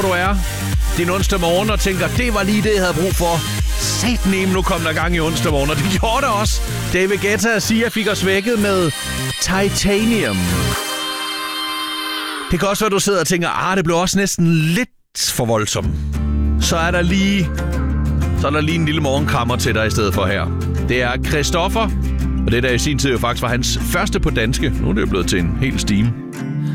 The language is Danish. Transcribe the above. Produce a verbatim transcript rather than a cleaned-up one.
du er din onsdag morgen og tænker, det var lige det, jeg havde brug for. Satneme, nu kom der gang i onsdag morgen, og det gjorde der også. David Guetta og Sia fik os vækket med Titanium. Det kan også være, du sidder og tænker, ah, det blev også næsten lidt for voldsomt. Så er der lige, så er der lige en lille morgenkrammer til dig i stedet for her. Det er Christoffer, og det der i sin tid jo faktisk var hans første på danske. Nu er det jo blevet til en hel stime.